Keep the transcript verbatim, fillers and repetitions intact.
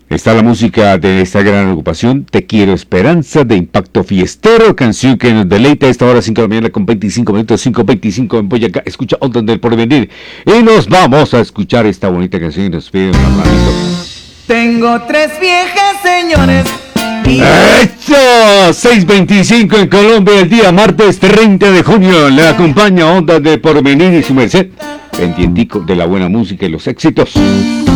Está la música de esta gran agrupación, Te Quiero Esperanza, de Impacto Fiestero, canción que nos deleita a esta hora, cinco de la mañana con veinticinco minutos, cinco veinticinco en Boyacá. Escucha Ondas del Porvenir. Y nos vamos a escuchar esta bonita canción y nos pide un aplauso. Tengo tres viejas, señores. ¡Hecho! seis veinticinco en Colombia, el día martes treinta de junio. Le acompaña Ondas del Porvenir y su merced, pendientico de la buena música y los éxitos.